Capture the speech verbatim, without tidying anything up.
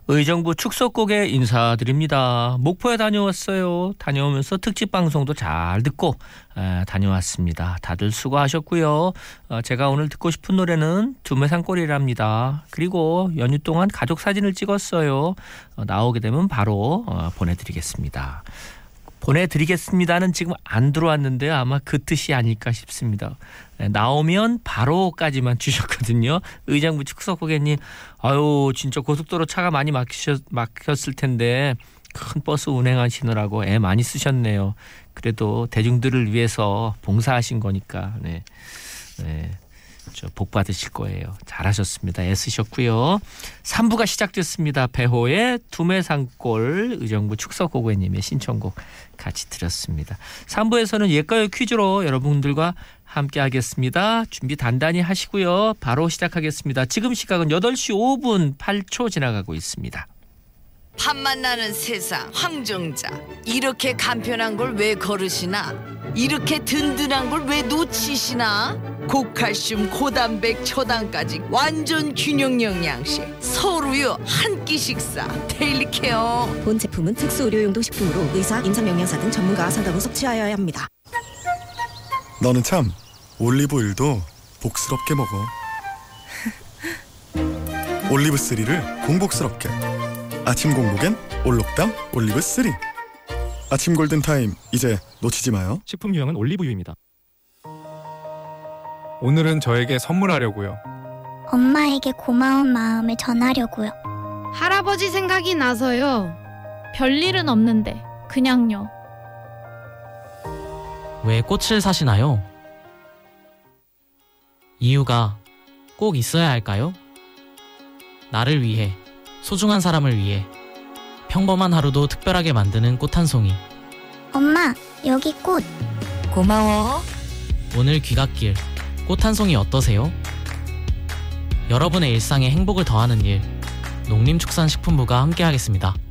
의정부 축석곡에 인사드립니다. 목포에 다녀왔어요. 다녀오면서 특집 방송도 잘 듣고 에, 다녀왔습니다. 다들 수고하셨고요. 어, 제가 오늘 듣고 싶은 노래는 두메산골이랍니다. 그리고 연휴 동안 가족 사진을 찍었어요. 어, 나오게 되면 바로 어, 보내드리겠습니다. 보내드리겠습니다는 지금 안 들어왔는데요. 아마 그 뜻이 아닐까 싶습니다. 나오면 바로까지만 주셨거든요. 의정부 축석고객님, 아유 진짜 고속도로 차가 많이 막히셨, 막혔을 텐데 큰 버스 운행하시느라고 애 많이 쓰셨네요. 그래도 대중들을 위해서 봉사하신 거니까 네, 네, 저 복 받으실 거예요. 잘하셨습니다. 애쓰셨고요. 삼 부가 시작됐습니다. 배호의 두메산골, 의정부 축석고객님의 신청곡 같이 드렸습니다. 삼 부에서는 옛가요 퀴즈로 여러분들과 함께 하겠습니다. 준비 단단히 하시고요. 바로 시작하겠습니다. 지금 시각은 여덟 시 오 분 팔 초 지나가고 있습니다. 밥만 나는 세상 황정자, 이렇게 간편한 걸 왜 거르시나? 이렇게 든든한 걸 왜 놓치시나? 고칼슘 고단백 초당까지 완전 균형 영양식 서울우유 한 끼 식사 데일리케어. 본 제품은 특수 의료용도 식품으로 의사, 임상영양사 등 전문가와 상담 후 섭취하여야 합니다. 너는 참 올리브오일도 복스럽게 먹어. 올리브쓰리를 공복스럽게. 아침 공복엔 올록담 올리브쓰리. 아침 골든타임 이제 놓치지 마요. 식품 유형은 올리브유입니다. 오늘은 저에게 선물하려고요. 엄마에게 고마운 마음을 전하려고요. 할아버지 생각이 나서요. 별일은 없는데 그냥요. 왜 꽃을 사시나요? 이유가 꼭 있어야 할까요? 나를 위해, 소중한 사람을 위해 평범한 하루도 특별하게 만드는 꽃 한 송이. 엄마, 여기 꽃. 고마워. 오늘 귀갓길 꽃 한 송이 어떠세요? 여러분의 일상에 행복을 더하는 일, 농림축산식품부가 함께하겠습니다.